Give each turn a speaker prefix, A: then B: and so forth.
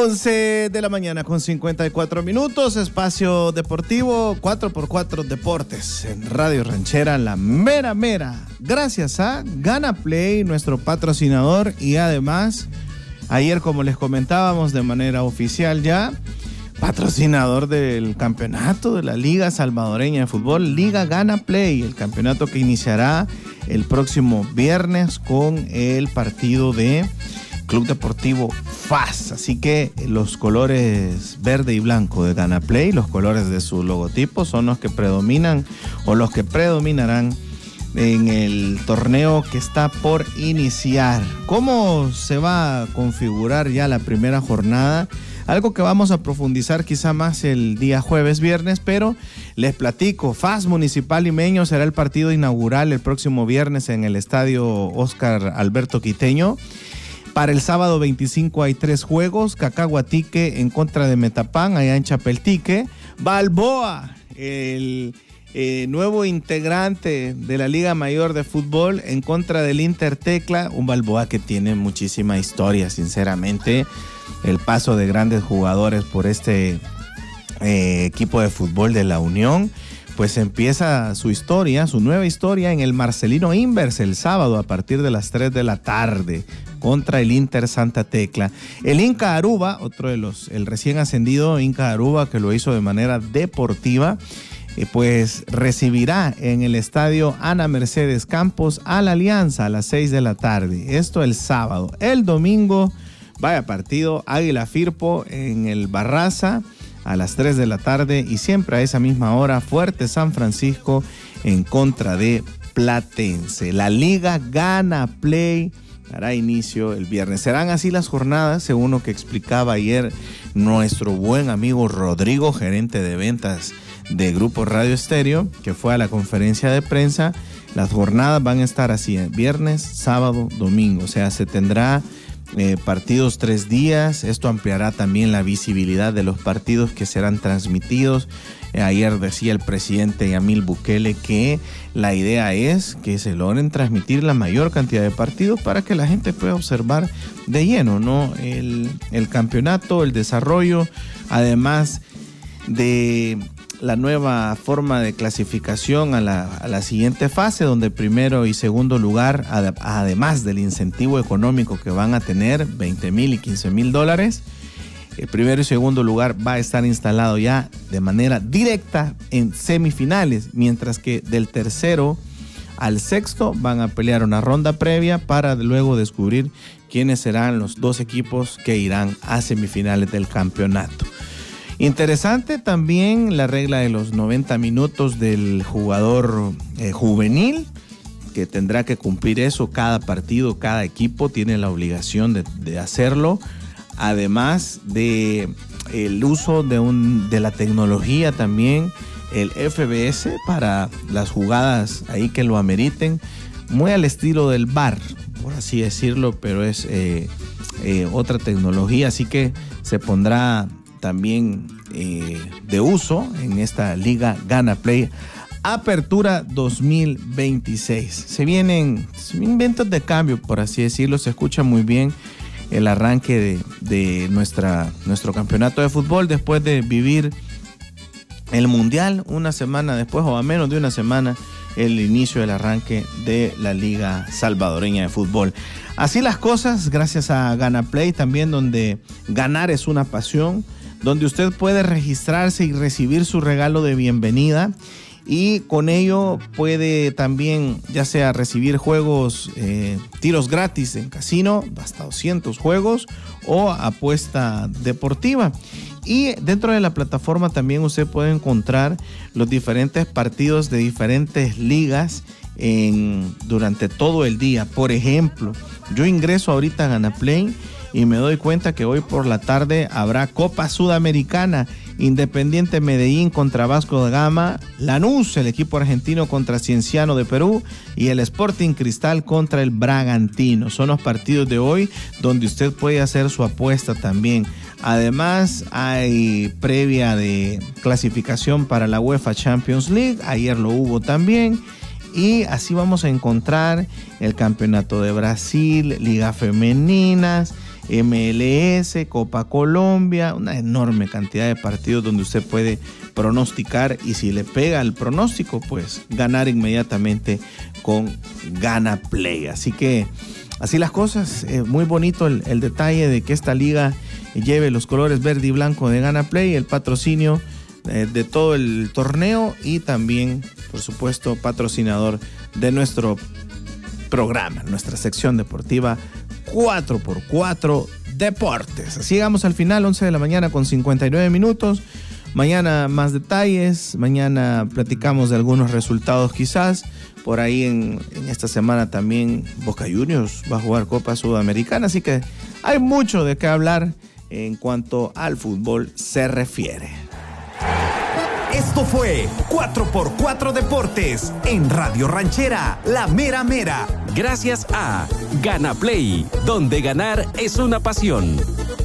A: 11 de la mañana con 54 minutos, espacio deportivo 4x4 Deportes en Radio Ranchera, la mera mera. Gracias a Gana Play, nuestro patrocinador, y además, ayer, como les comentábamos de manera oficial ya, patrocinador del campeonato de la Liga Salvadoreña de Fútbol, Liga Gana Play, el campeonato que iniciará el próximo viernes con el partido de Club Deportivo FAS. Así que los colores verde y blanco de Gana Play, los colores de su logotipo, son los que predominan o los que predominarán en el torneo que está por iniciar. ¿Cómo se va a configurar ya la primera jornada? Algo que vamos a profundizar quizá más el día jueves, viernes, pero les platico. FAS Municipal Limeño será el partido inaugural el próximo viernes en el estadio Óscar Alberto Quiteño. Para el sábado 25 hay 3 juegos. Cacahuatique en contra de Metapán, allá en Chapeltique. Balboa, el nuevo integrante de la Liga Mayor de Fútbol, en contra del Intertecla. Un Balboa que tiene muchísima historia, sinceramente. El paso de grandes jugadores por este equipo de fútbol de la Unión, pues empieza su historia, su nueva historia en el Marcelino Inverse el sábado a partir de las 3 de la tarde contra el Inter Santa Tecla. El Inca Aruba, otro de el recién ascendido Inca Aruba, que lo hizo de manera deportiva, pues recibirá en el estadio Ana Mercedes Campos a la Alianza a las 6 de la tarde. Esto el sábado. El domingo, vaya partido, Águila Firpo en el Barraza a las 3 de la tarde, y siempre a esa misma hora, Fuerte San Francisco en contra de Platense. La Liga Gana Play dará inicio el viernes. Serán así las jornadas, según lo que explicaba ayer nuestro buen amigo Rodrigo, gerente de ventas de Grupo Radio Estéreo, que fue a la conferencia de prensa. Las jornadas van a estar así, viernes, sábado, domingo. O sea, se tendrá partidos 3 días. Esto ampliará también la visibilidad de los partidos que serán transmitidos. Ayer decía el presidente Yamil Bukele que la idea es que se logren transmitir la mayor cantidad de partidos para que la gente pueda observar de lleno, ¿no? El campeonato, el desarrollo, además de la nueva forma de clasificación a la siguiente fase, donde primero y segundo lugar, además del incentivo económico que van a tener, $20,000 y $15,000, el primero y segundo lugar va a estar instalado ya de manera directa en semifinales, mientras que del tercero al sexto van a pelear una ronda previa para luego descubrir quiénes serán los 2 equipos que irán a semifinales del campeonato. Interesante también la regla de los 90 minutos del jugador juvenil, que tendrá que cumplir eso cada partido, cada equipo tiene la obligación de hacerlo. Además de el uso de la tecnología también, el FBS para las jugadas ahí que lo ameriten, muy al estilo del VAR, por así decirlo, pero es otra tecnología, así que se pondrá también de uso en esta Liga Gana Play Apertura 2026. Se vienen inventos de cambio, por así decirlo. Se escucha muy bien el arranque de nuestro campeonato de fútbol después de vivir el Mundial una semana después, o a menos de una semana, el inicio del arranque de la Liga Salvadoreña de Fútbol. Así las cosas, gracias a Gana Play también, donde ganar es una pasión, donde usted puede registrarse y recibir su regalo de bienvenida, y con ello puede también ya sea recibir juegos, tiros gratis en casino, hasta 200 juegos, o apuesta deportiva. Y dentro de la plataforma también usted puede encontrar los diferentes partidos de diferentes ligas durante todo el día. Por ejemplo, yo ingreso ahorita a Gana Play y me doy cuenta que hoy por la tarde habrá Copa Sudamericana, Independiente Medellín contra Vasco da Gama, Lanús, el equipo argentino contra Cienciano de Perú, y el Sporting Cristal contra el Bragantino. Son los partidos de hoy donde usted puede hacer su apuesta también. Además, hay previa de clasificación para la UEFA Champions League, ayer lo hubo también. Y así vamos a encontrar el Campeonato de Brasil, Liga Femeninas, MLS, Copa Colombia, una enorme cantidad de partidos donde usted puede pronosticar, y si le pega el pronóstico, pues ganar inmediatamente con Gana Play. Así que así las cosas, muy bonito el detalle de que esta liga lleve los colores verde y blanco de Gana Play, el patrocinio de todo el torneo, y también, por supuesto, patrocinador de nuestro programa, nuestra sección deportiva 4x4 Deportes. Así llegamos al final, 11 de la mañana con 59 minutos. Mañana más detalles, mañana platicamos de algunos resultados quizás. Por ahí en esta semana también Boca Juniors va a jugar Copa Sudamericana, así que hay mucho de qué hablar en cuanto al fútbol se refiere.
B: Esto fue 4x4 Deportes en Radio Ranchera, La Mera Mera.
C: Gracias a Gana Play, donde ganar es una pasión.